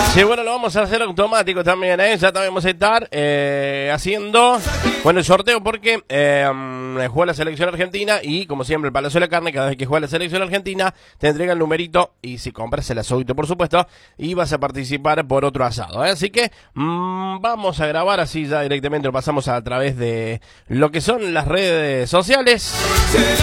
Sí, bueno, lo vamos a hacer automático también, ¿eh? Ya también vamos a estar haciendo, bueno, el sorteo porque juega la selección argentina y, como siempre, el Palacio de la Carne, cada vez que juega la selección argentina, te entrega el numerito y si compras el asadito, por supuesto, y vas a participar por otro asado, ¿eh? Así que vamos a grabar así ya directamente, lo pasamos a través de lo que son las redes sociales.